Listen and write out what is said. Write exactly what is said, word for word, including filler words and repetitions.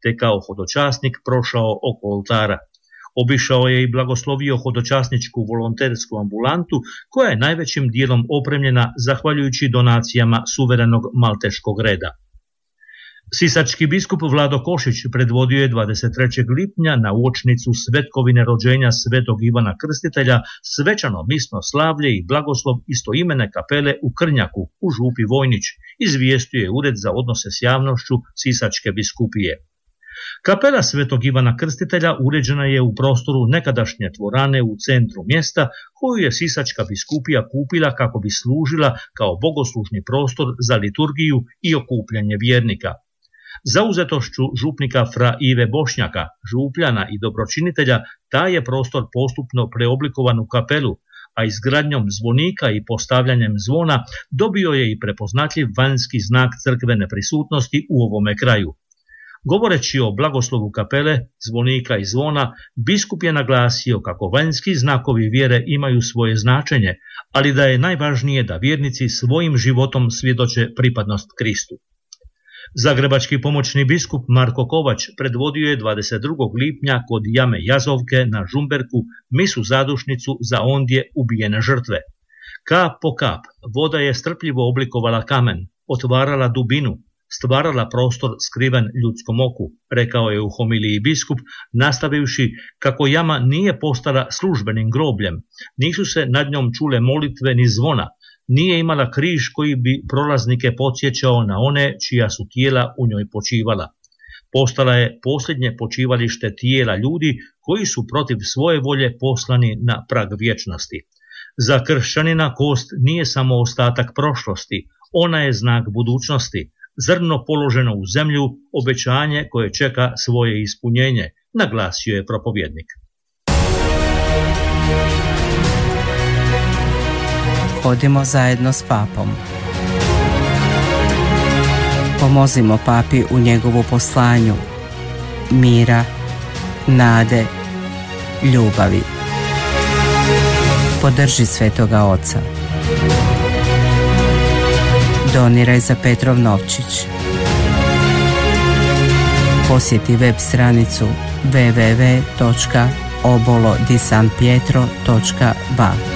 te kao hodočasnik prošao oko oltara. Obišao je i blagoslovio hodočasničku volontersku ambulantu koja je najvećim dijelom opremljena zahvaljujući donacijama suverenog malteškog reda. Sisački biskup Vlado Košić predvodio je dvadeset trećeg lipnja na uočnicu svetkovine rođenja svetog Ivana Krstitelja svečano misno slavlje i blagoslov istoimene kapele u Krnjaku u župi Vojnić, izvijestio je Ured za odnose s javnošću Sisačke biskupije. Kapela svetog Ivana Krstitelja uređena je u prostoru nekadašnje dvorane u centru mjesta koju je Sisačka biskupija kupila kako bi služila kao bogoslužni prostor za liturgiju i okupljanje vjernika. Zauzetošću župnika fra Ive Bošnjaka, župljana i dobročinitelja, taj je prostor postupno preoblikovan u kapelu, a izgradnjom zvonika i postavljanjem zvona dobio je i prepoznatljiv vanjski znak crkvene prisutnosti u ovome kraju. Govoreći o blagoslovu kapele, zvonika i zvona, biskup je naglasio kako vanjski znakovi vjere imaju svoje značenje, ali da je najvažnije da vjernici svojim životom svjedoče pripadnost Kristu. Zagrebački pomoćni biskup Marko Kovač predvodio je dvadeset drugog lipnja kod jame Jazovke na Žumberku misu zadušnicu za ondje ubijene žrtve. Kap po kap voda je strpljivo oblikovala kamen, otvarala dubinu, stvarala prostor skriven ljudskom oku, rekao je u homiliji biskup, nastavivši kako jama nije postala službenim grobljem, nisu se nad njom čule molitve ni zvona, nije imala križ koji bi prolaznike podsjećao na one čija su tijela u njoj počivala. Postala je posljednje počivalište tijela ljudi koji su protiv svoje volje poslani na prag vječnosti. Za kršćanina kost nije samo ostatak prošlosti, ona je znak budućnosti, zrno položeno u zemlju, obećanje koje čeka svoje ispunjenje, naglasio je propovjednik. Hodimo zajedno s papom. Pomozimo papi u njegovu poslanju mira, nade, ljubavi. Podrži Svetoga Oca. Doniraj za Petrov novčić. Posjeti web stranicu w w w točka obolo di san pietro točka ba.